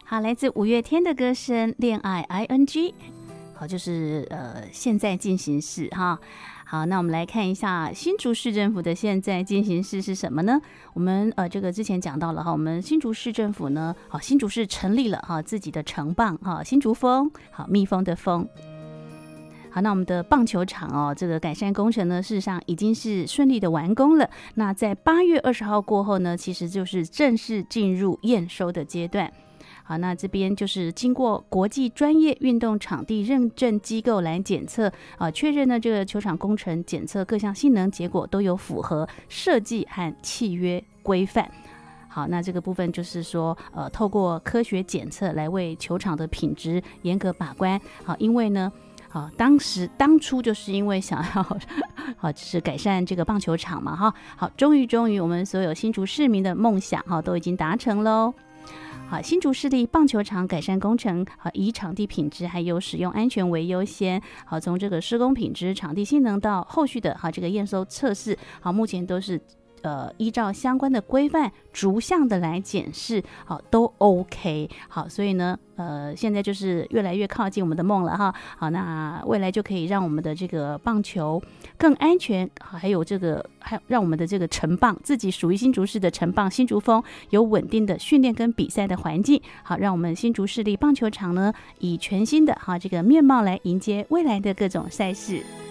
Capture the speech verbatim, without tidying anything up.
好，来自五月天的歌声《恋爱 I N G》，好，就是呃现在进行式哈。好，那我们来看一下新竹市政府的现在进行式是什么呢？我们呃这个之前讲到了哈，我们新竹市政府呢，好，新竹市成立了哈自己的城棒哈，新竹蜂，好，蜜蜂的蜂。好，那我们的棒球场哦，这个改善工程呢，事实上已经是顺利的完工了。那在八月二十号过后呢，其实就是正式进入验收的阶段。好，那这边就是经过国际专业运动场地认证机构来检测啊，确认呢这个球场工程检测各项性能结果都有符合设计和契约规范。好，那这个部分就是说，呃，透过科学检测来为球场的品质严格把关。好，因为呢。好，当时当初就是因为想要，好，就是改善这个棒球场嘛，哈，好，终于终于我们所有新竹市民的梦想，哈，都已经达成喽。好，新竹市立棒球场改善工程，好，以场地品质还有使用安全为优先。好，从这个施工品质、场地性能到后续的好这个验收测试，好，目前都是。呃，依照相关的规范逐项的来检视，好，都 OK。好，所以呢，呃，现在就是越来越靠近我们的梦了哈。好，那未来就可以让我们的这个棒球更安全，还有这个，还让我们的这个城棒自己属于新竹市的城棒新竹蜂有稳定的训练跟比赛的环境。好，让我们新竹市立棒球场呢，以全新的哈这个面貌来迎接未来的各种赛事。